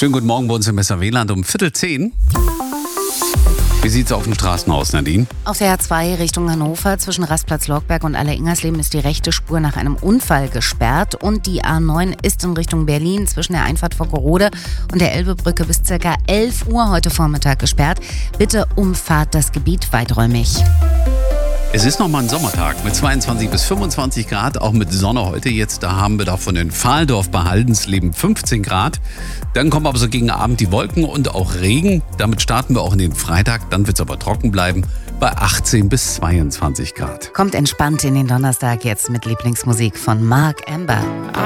Schönen guten Morgen bei uns im Messer-Wieland um 9:45. Wie sieht es auf den Straßen aus, Nadine? Auf der A2 Richtung Hannover zwischen Rastplatz Lorckberg und Aller-Ingersleben ist die rechte Spur nach einem Unfall gesperrt. Und die A9 ist in Richtung Berlin zwischen der Einfahrt vor Gerode und der Elbebrücke bis ca. 11 Uhr heute Vormittag gesperrt. Bitte umfahrt das Gebiet weiträumig. Es ist nochmal ein Sommertag mit 22 bis 25 Grad, auch mit Sonne heute jetzt. Da haben wir davon in Pfahldorf bei Haldensleben 15 Grad. Dann kommen aber so gegen Abend die Wolken und auch Regen. Damit starten wir auch in den Freitag. Dann wird es aber trocken bleiben bei 18 bis 22 Grad. Kommt entspannt in den Donnerstag jetzt mit Lieblingsmusik von Mark Amber.